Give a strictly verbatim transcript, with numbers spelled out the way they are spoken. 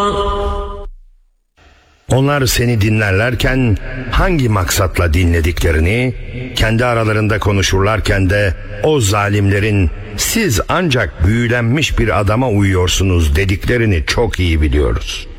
Onlar seni dinlerlerken hangi maksatla dinlediklerini, kendi aralarında konuşurlarken de o zalimlerin siz ancak büyülenmiş bir adama uyuyorsunuz dediklerini çok iyi biliyoruz.